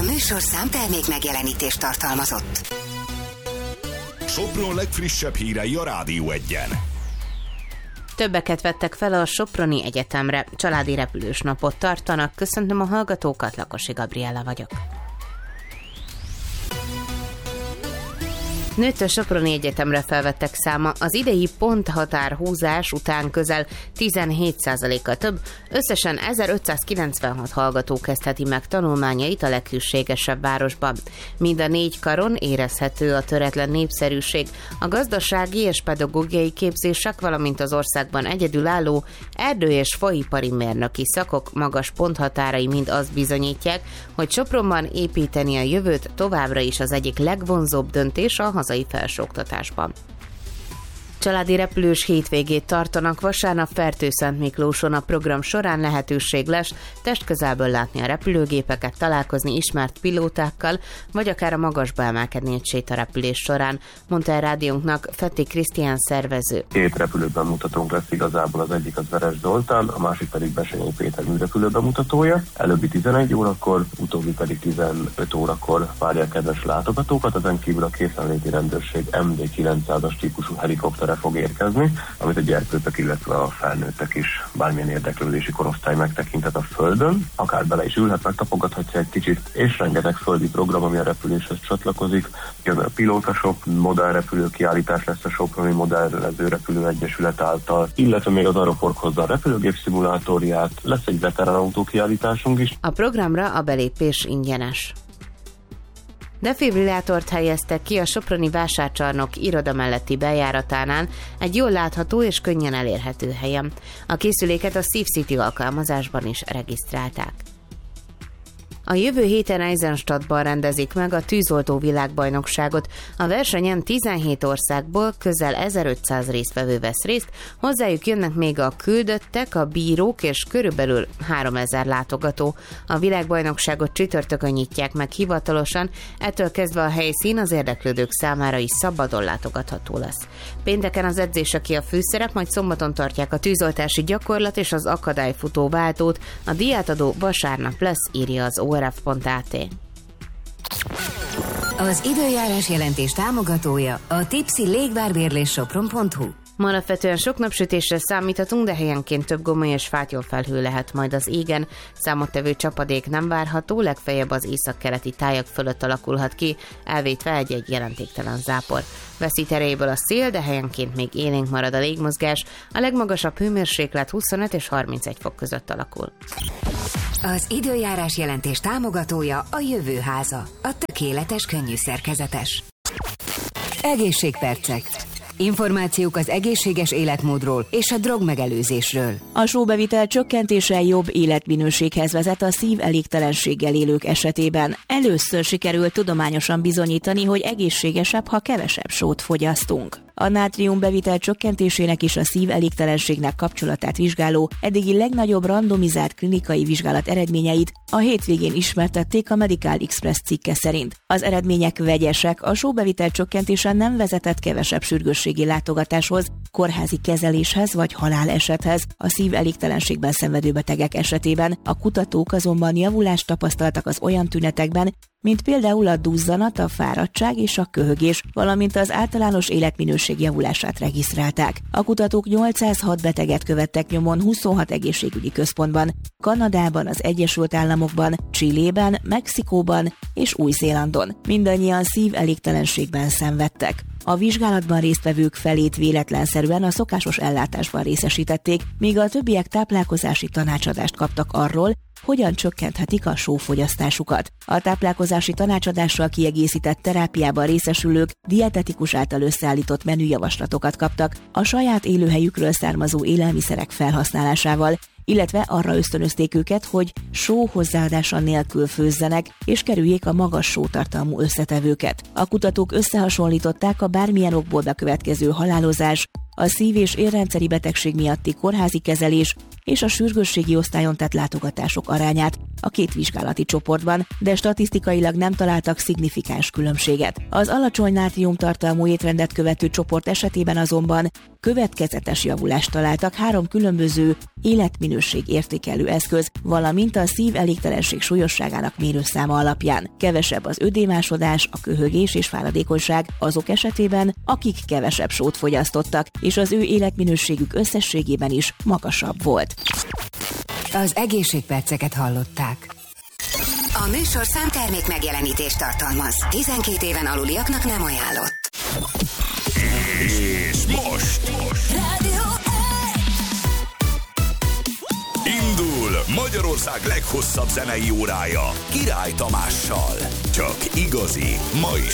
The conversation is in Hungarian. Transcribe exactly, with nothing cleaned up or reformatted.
A műsorszám termék megjelenítést tartalmazott. Sopron legfrissebb hírei a Rádió Egyen. Többeket vettek fel a Soproni Egyetemre. Családi repülős napot tartanak. Köszöntöm a hallgatókat, Lakosi Gabriella vagyok. Nőtt a Soproni Egyetemre felvettek száma, az idei ponthatárhúzás után közel tizenhét százalékkal több, összesen ezerötszázkilencvenhat hallgató kezdheti meg tanulmányait a leghűségesebb városban. Mind a négy karon érezhető a töretlen népszerűség, a gazdasági és pedagógiai képzések, valamint az országban egyedülálló erdő- és faipari mérnöki szakok magas ponthatárai mind azt bizonyítják, hogy Sopronban építeni a jövőt továbbra is az egyik legvonzóbb döntés a hazai felsőoktatásban. Családi repülős hétvégét tartanak, vasárnap Fertőszentmiklóson. A program során lehetőség lesz testközelből látni a repülőgépeket, találkozni ismert pilótákkal, vagy akár a magasba emelkedni egy sétarepülés során, mondta el rádiónknak Fetti Krisztián szervező. Két repülőbemutatónk lesz igazából, az egyik az Veres Zoltán, a másik pedig Besenyei Péter műrepülőbemutatója. Előbbi tizenegy órakor, utóbbi pedig tizenöt órakor várják kedves látogatókat, ezen kívül a készenléti rendőrség em dé kilencszázas típusú helikopter fog érkezni, amit a gyerkőcök, illetve a felnőttek is bármilyen érdeklődési korosztály megtekinthet a Földön. Akár bele is ülhet, megtapogathatja egy kicsit, és rengeteg földi program, ami a repüléshez csatlakozik. Jön a pilótasok, modellrepülő kiállítás lesz a Soproni Modellező Repülő Egyesület által, illetve még az Aeropork hozza a repülőgép szimulátorját, lesz egy veteránautó kiállításunk is. A programra a belépés ingyenes. Defibrillátort helyeztek ki a soproni vásárcsarnok iroda melletti bejáratánál egy jól látható és könnyen elérhető helyen. A készüléket a SafeCity alkalmazásban is regisztrálták. A jövő héten Eisenstadtban rendezik meg a tűzoltó világbajnokságot. A versenyen tizenhét országból közel ezerötszáz résztvevő vesz részt, hozzájuk jönnek még a küldöttek, a bírók és körülbelül háromezer látogató. A világbajnokságot csütörtökön nyitják meg hivatalosan, ettől kezdve a helyszín az érdeklődők számára is szabadon látogatható lesz. Pénteken az edzések a főszerep, majd szombaton tartják a tűzoltási gyakorlat és az akadályfutó váltót. A díjátadó vasárnap lesz, írja az o er ef pont á té. Az időjárás jelentés támogatója a Tipsy légvárbérlés sopron pont hu. Ma alapvetően sok napsütésre számíthatunk, de helyenként több gomoly és fátyolfelhő lehet majd az égen. Számottevő csapadék nem várható, legfeljebb az északkeleti tájak fölött alakulhat ki, elvétve egy-egy jelentéktelen zápor. Veszít erejéből a szél, de helyenként még élénk marad a légmozgás, a legmagasabb hőmérséklet huszonöt és harmincegy fok között alakul. Az időjárás jelentés támogatója a Jövőháza, a tökéletes könnyű szerkezetes. Egészségpercek. Információk az egészséges életmódról és a drogmegelőzésről. A sóbevitel csökkentése jobb életminőséghez vezet a szív-elégtelenséggel élők esetében. Először sikerült tudományosan bizonyítani, hogy egészségesebb, ha kevesebb sót fogyasztunk. A nátriumbevitel csökkentésének és a szív-elégtelenségnek kapcsolatát vizsgáló, eddigi legnagyobb randomizált klinikai vizsgálat eredményeit a hétvégén ismertették a Medical Express cikke szerint. Az eredmények vegyesek, a sóbevitel csökkentése nem vezetett kevesebb sürgősségi látogatáshoz, kórházi kezeléshez vagy halálesethez a szív-elégtelenségben szenvedő betegek esetében. A kutatók azonban javulást tapasztaltak az olyan tünetekben, mint például a duzzanat, a fáradtság és a köhögés, valamint az általános életminőség javulását regisztrálták. A kutatók nyolcszázhat beteget követtek nyomon huszonhat egészségügyi központban, Kanadában, az Egyesült Államokban, Chilében, Mexikóban és Új-Zélandon. Mindannyian szív-elégtelenségben szenvedtek. A vizsgálatban résztvevők felét véletlenszerűen a szokásos ellátásban részesítették, míg a többiek táplálkozási tanácsadást kaptak arról, hogyan csökkenthetik a sófogyasztásukat. A táplálkozási tanácsadással kiegészített terápiában részesülők dietetikus által összeállított menüjavaslatokat kaptak a saját élőhelyükről származó élelmiszerek felhasználásával, illetve arra ösztönözték őket, hogy só hozzáadása nélkül főzzenek, és kerüljék a magas sótartalmú összetevőket. A kutatók összehasonlították a bármilyen okból bekövetkező halálozás, A szív- és érrendszeri betegség miatti kórházi kezelés és a sürgősségi osztályon tett látogatások arányát a két vizsgálati csoportban, de statisztikailag nem találtak szignifikáns különbséget. Az alacsony nátriumtartalmú étrendet követő csoport esetében azonban következetes javulást találtak három különböző életminőség értékelő eszköz, valamint a szív elégtelenség súlyosságának mérőszáma alapján. Kevesebb az ödémásodás, a köhögés és fáradékonyság azok esetében, akik kevesebb sót fogyasztottak, és az ő életminőségük összességében is magasabb volt. Az egészségperceket hallották. A műsor számtermék megjelenítést tartalmaz. tizenkét éven aluliaknak nem ajánlott. És most, most. Indul Magyarország leghosszabb zenei órája Király Tamással. Csak igazi, ma is